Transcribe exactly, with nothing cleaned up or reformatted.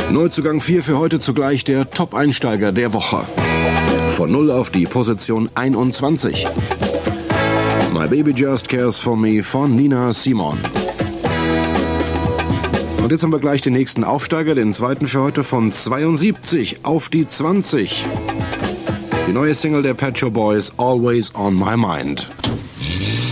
Neuzugang vier für heute, zugleich der Top-Einsteiger der Woche. Von null auf die Position einundzwanzig. My Baby Just Cares For Me von Nina Simone. Und jetzt haben wir gleich den nächsten Aufsteiger, den zweiten für heute, von zweiundsiebzig auf die zwanzig. Die neue Single der Pet Shop Boys, Always On My Mind.